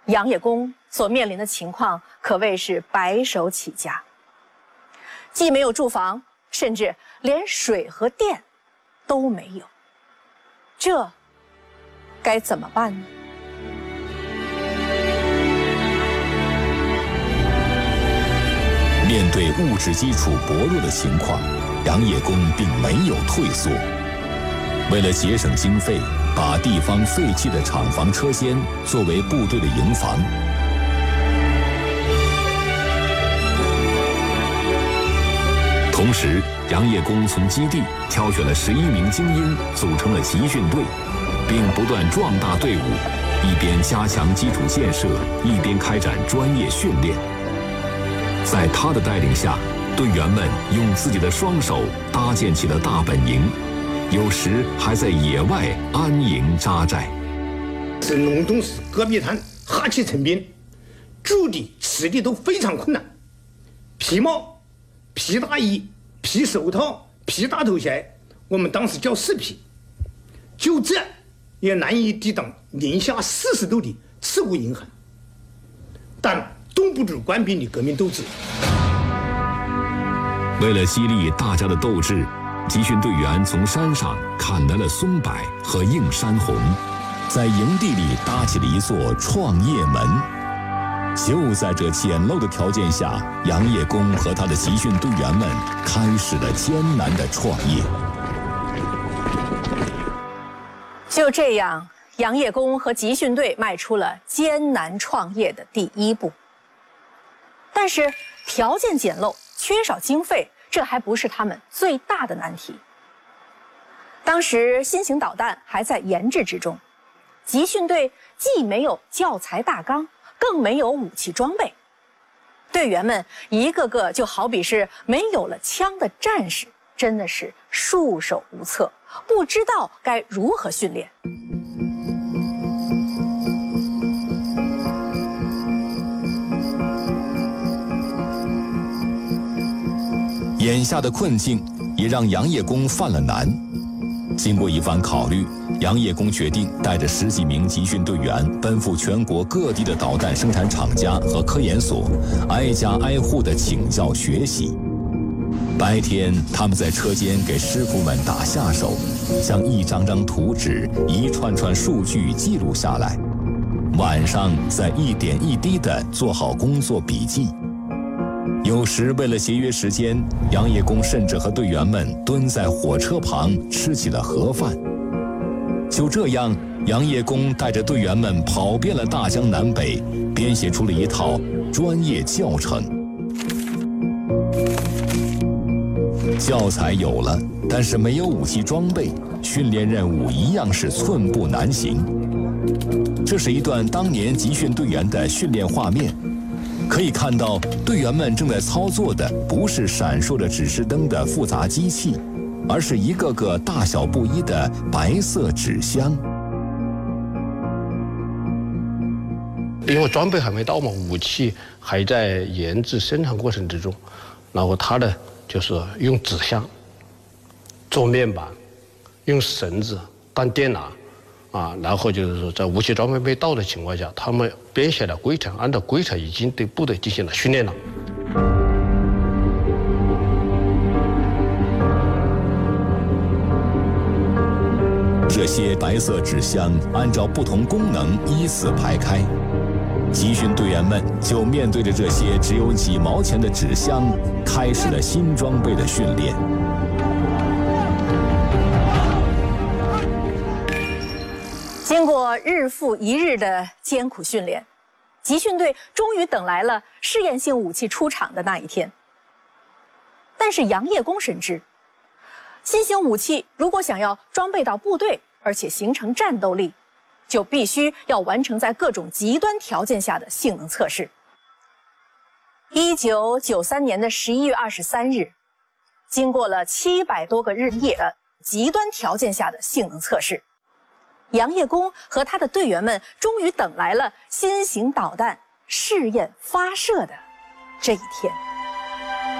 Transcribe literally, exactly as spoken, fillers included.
杨业功所面临的情况可谓是白手起家，既没有住房，甚至连水和电都没有，这该怎么办呢？ 面对物质基础薄弱的情况，杨业功并没有退缩。为了节省经费，把地方废弃的厂房车间作为部队的营房。同时，杨业功从基地挑选了十一名精英，组成了集训队，并不断壮大队伍，一边加强基础建设，一边开展专业训练。在他的带领下，队员们用自己的双手搭建起了大本营，有时还在野外安营扎寨。 是隆冬时戈壁滩哈气成冰，住的吃的都非常困难，皮帽、皮大衣、皮手套、皮大头鞋，我们当时叫四皮，就这也难以抵挡零下四十度的刺骨严寒，但冻不住官兵的革命斗志。 为了激励大家的斗志，集训队员从山上砍来了松柏和映山红，在营地里搭起了一座创业门。就在这简陋的条件下，杨业功和他的集训队员们开始了艰难的创业。 就这样，杨业功和集训队迈出了艰难创业的第一步。但是条件简陋，缺少经费，这还不是他们最大的难题。当时新型导弹还在研制之中，集训队既没有教材大纲，更没有武器装备，队员们一个个就好比是没有了枪的战士，真的是束手无策，不知道该如何训练。 眼下的困境也让杨业功犯了难。经过一番考虑，杨业功决定带着十几名集训队员奔赴全国各地的导弹生产厂家和科研所，挨家挨户地请教学习。白天，他们在车间给师傅们打下手，将一张张图纸、一串串数据记录下来；晚上，再一点一滴地做好工作笔记。有时为了节约时间，杨业功甚至和队员们蹲在火车旁吃起了盒饭。就这样，杨业功带着队员们跑遍了大江南北，编写出了一套专业教程。教材有了，但是没有武器装备，训练任务一样是寸步难行。这是一段当年集训队员的训练画面。可以看到，队员们正在操作的不是闪烁着指示灯的复杂机器，而是一个个大小不一的白色纸箱。 因为装备还没到嘛，武器还在研制生产过程之中，然后他呢就是用纸箱做面板，用绳子当电缆。啊，然后就是说，在武器装备没到的情况下，他们编写了规程，按照规程已经对部队进行了训练了。 这些白色纸箱按照不同功能依次排开，集训队员们就面对着这些只有几毛钱的纸箱，开始了新装备的训练。 经过日复一日的艰苦训练，集训队终于等来了试验性武器出厂的那一天。但是杨业功深知，新型武器如果想要装备到部队，而且形成战斗力，就必须要完成在各种极端条件下的性能测试。一九九三年的十一月二十三日，经过了七百多个日夜的极端条件下的性能测试，杨业功和他的队员们终于等来了新型导弹试验发射的这一天。